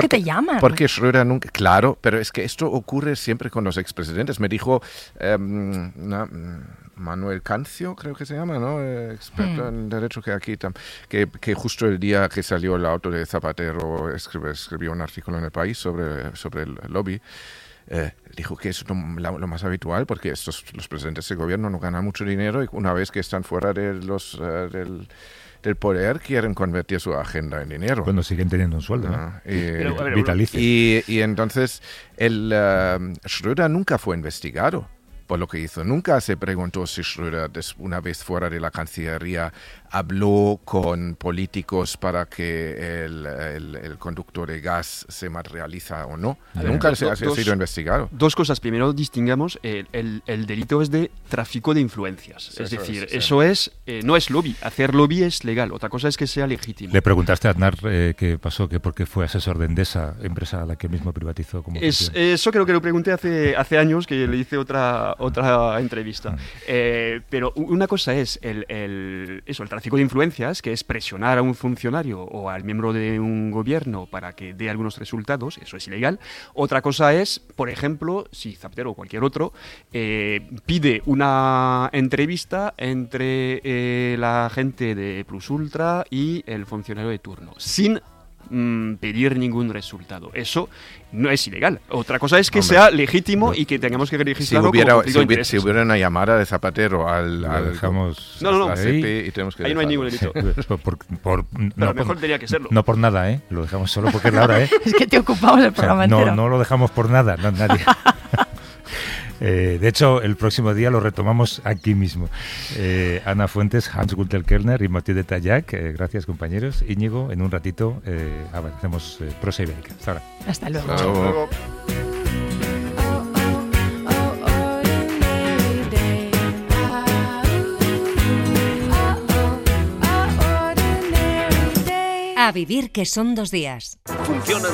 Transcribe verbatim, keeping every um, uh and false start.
que te llaman. Porque Schröder nunca... Claro, pero es que esto ocurre siempre con los expresidentes. Me dijo um, na, Manuel Cancio, creo que se llama, ¿no? Eh, experto hmm. en derecho, que aquí tam, que, que justo el día que salió el auto de Zapatero escribió, escribió un artículo en El País sobre, sobre el lobby. Eh, dijo que es lo, lo más habitual porque estos, los presidentes de gobierno no ganan mucho dinero y una vez que están fuera de los, uh, del, del poder quieren convertir su agenda en dinero. Cuando siguen teniendo un sueldo, ¿no? Uh, y, Pero, ver, vitalicio. Y, y entonces el uh, Schröder nunca fue investigado por lo que hizo. Nunca se preguntó si Schröder, una vez fuera de la Cancillería, habló con políticos para que el, el, el conducto de gas se materializa o no. Ver, Nunca do, se ha dos, sido investigado. Dos cosas. Primero, distingamos, el, el, el delito es de tráfico de influencias. Sí, es eso decir, es, sí. eso es, eh, no es lobby. Hacer lobby es legal. Otra cosa es que sea legítimo. Le preguntaste a Aznar eh, qué pasó, que por qué fue asesor de Endesa, empresa a la que mismo privatizó. Como es, eso creo que lo pregunté hace, hace años, que le hice otra, otra entrevista. Ah. Eh, pero una cosa es el, el, eso, el tráfico de influencias, que es presionar a un funcionario o al miembro de un gobierno para que dé algunos resultados, eso es ilegal. Otra cosa es, por ejemplo, si Zapatero o cualquier otro eh, pide una entrevista entre eh, la gente de Plus Ultra y el funcionario de turno, sin mm, pedir ningún resultado. Eso no es ilegal. Otra cosa es que Hombre, sea legítimo no. y que tengamos que registrarlo. Si hubiera, como si hubiera, si hubiera una llamada de Zapatero al, al dejamos no, no, no. C P y tenemos que ahí no hay ningún delito. por, por, por, Pero no, mejor por, tenía que serlo. No por nada, ¿eh? Lo dejamos solo porque es la hora, ¿eh? Es que te ocupamos el programa o sea, entero. No, no lo dejamos por nada, no, nadie. Eh, de hecho, el próximo día lo retomamos aquí mismo. Eh, Ana Fuentes, Hans-Günther Kellner y Mathieu de Tallac. Eh, gracias, compañeros. Íñigo, en un ratito eh, avancemos eh, prosa ibérica. Hasta ahora. Hasta luego. Hasta luego. A vivir que son dos días. Funciona